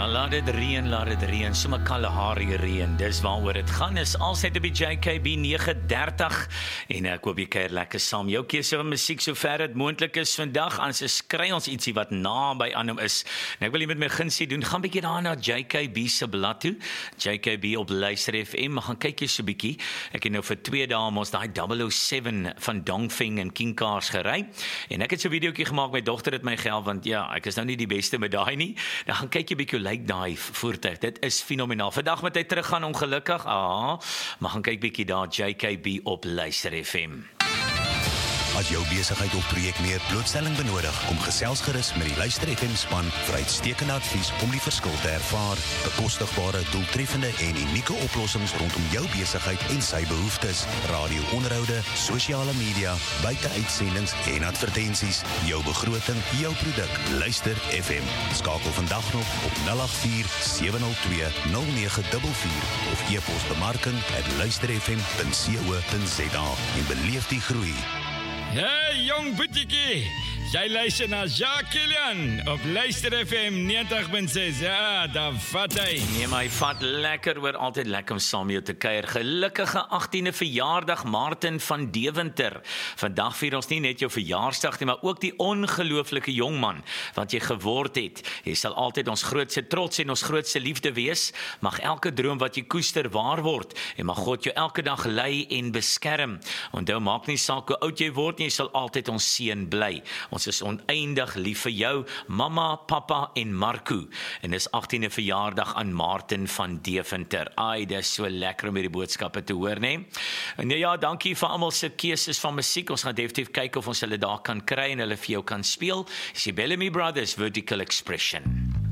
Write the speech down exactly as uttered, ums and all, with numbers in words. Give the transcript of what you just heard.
Ja, laat dit reën, laat dit reën, sommer Kalahari reën, dis waaroor dit gaan, is altyd op die J K B nege dertig, en ek hoop jy kuier lekker saam, jou keuse van musiek so ver het moontlik is vandag, anders is kry ons ietsie wat naby aan hom is, en ek wil jy met my gunsie doen, gaan bykie daar na J K B se blad toe, J K B op Luister F M, maar gaan kyk jy so bykie, ek het nou vir twee dae ons die double oh seven van Dongfeng en King Cars gery, en ek het so 'n videoetjie gemaak, my dogter het my gehelp, want ja, ek is nou nie die beste met daai nie, dan gaan kyk jy bykie lyk daai voertuig, dit is fenomenaal. Vandag moet hy teruggaan ongelukkig, ah, maar gaan kyk bietjie daar, J K B op Luister F M. As jou besigheid of projek meer blootstelling benodig, kom gesels gerus met die Luister F M span vir uitstekende advies om die verskil te ervaar, bekostigbare, doeltreffende en unieke oplossings rondom jou besigheid en sy behoeftes, radio-onderhoude, sosiale media, buiteuitsendings en advertensies, jou begroting, jou produk, Luister F M. Skakel vandag nog op nul agt vier sewe nul twee nul nege vier vier of e-pos bemarking at luisterfm punt co punt za en beleef die groei. Hey jong boetiekie, jy luister na Jacques Kilian op Luister F M negentig punt ses, ja, daar vat hy. Nee, maar hy vat lekker oor, altyd lekker om saam met jou te kuier. Gelukkige agtiende verjaardag Martin van Deventer. Vandag vier ons nie net jou verjaarsdag nie, maar ook die ongelooflike jongman wat jy geword het. Jy sal altyd ons grootste trots en ons grootste liefde wees. Mag elke droom wat jy koester waar word en mag God jou elke dag lei en beskerm. Onthou, maak nie saak hoe oud jy word nie, jy sal altyd ons seun bly. Ons is oneindig lief vir jou, mamma, papa en Marco. En dis agtiende verjaardag aan Martin van Deventer. Ai, dis so lekker om hierdie boodskappe te hoor, né? En ja, dankie vir almal se keuses van musiek. Ons gaan definitief kyk of ons hulle daar kan kry en hulle vir jou kan speel. Dis die Bellamy Brothers Vertical Expression.